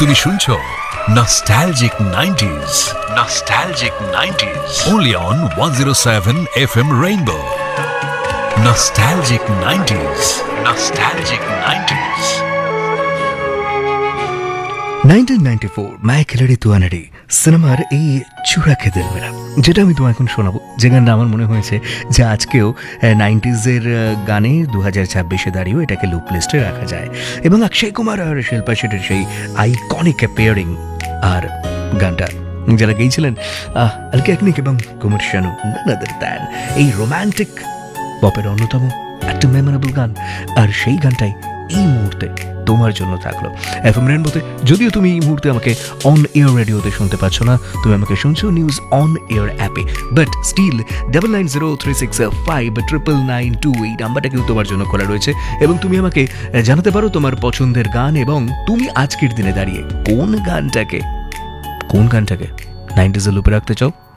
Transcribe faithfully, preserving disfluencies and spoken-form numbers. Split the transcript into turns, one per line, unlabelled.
তুমি শুনছো nostalgic nineties, nostalgic nineties only on one oh seven F M Rainbow. Nostalgic nineties, nostalgic nineties.
Nineteen ninety four मैं खिलाड़ी तू अनड़ी সিনেমার এই চূড়া খেদের মেরা, যেটা আমি তোমায় এখন শোনাবো, যে গানটা আমার মনে হয়েছে যে আজকেও নাইনটিজের গানে দু হাজার ছাব্বিশে দাঁড়িয়েও এটাকে লুপ লিস্টে রাখা যায়। এবং অক্ষয় কুমার আর শিল্পা শেঠির সেই আইকনিক অ্যাপিয়ারিং, আর গানটা যারা গেয়েছিলেন আলকে একনিক এবং কুমার শানু, নান আদার দ্যান এই রোম্যান্টিক পপের অন্যতম একটা মেমোরেবল গান। আর সেই গানটাই এই মুহূর্তে তোমার জন্য থাকলো এফ এম রেনবোতে। যদিও তুমি এই মুহূর্তে আমাকে অন এয়ার রেডিওতে শুনতে পাচ্ছ না, তুমি আমাকে শুনছো নিউজ অন এয়ার অ্যাপে, but still double nine zero three six five triple nine two এই নাম্বারটা কিন্তু তোমার জন্য খোলা রয়েছে। এবং তুমি আমাকে জানাতে পারো তোমার পছন্দের গান, এবং তুমি আজকের দিনে দাঁড়িয়ে কোন গানটাকে কোন গানটাকে নাইনটিজে লুপে রাখতে চাও।